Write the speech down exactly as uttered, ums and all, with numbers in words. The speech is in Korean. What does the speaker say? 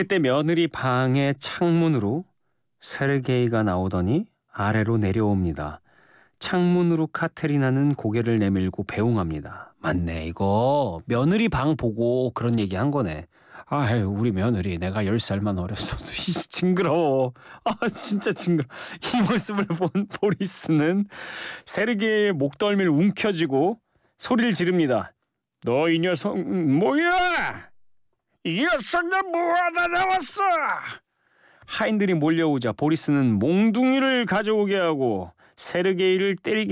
그때 며느리 방의 창문으로 세르게이가 나오더니 아래로 내려옵니다. 창문으로 카테리나는 고개를 내밀고 배웅합니다. 맞네, 이거 며느리 방 보고 그런 얘기 한 거네. 아유, 우리 며느리 내가 열 살만 어렸어도 이 징그러워. 아, 진짜 징그러. 이 모습을 본 보리스는 세르게이의 목덜미를 움켜쥐고 소리를 지릅니다. 너 이 녀석 뭐야? 이 녀석은 뭐하다 나왔어? 하인들이 몰려오자 보리스는 몽둥이를 가져오게 하고 세르게이를 때리기